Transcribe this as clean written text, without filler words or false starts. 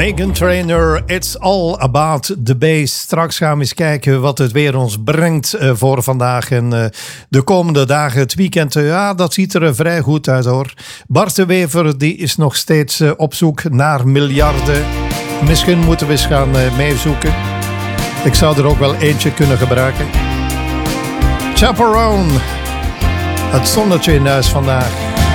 Meghan Trainor, It's All About the Bass. Straks gaan we eens kijken wat het weer ons brengt voor vandaag en de komende dagen. Het weekend, ja, dat ziet er vrij goed uit hoor. Bart de Wever die is nog steeds op zoek naar miljarden. Misschien moeten we eens gaan meezoeken. Ik zou er ook wel eentje kunnen gebruiken. Chaperone, het zonnetje in huis vandaag.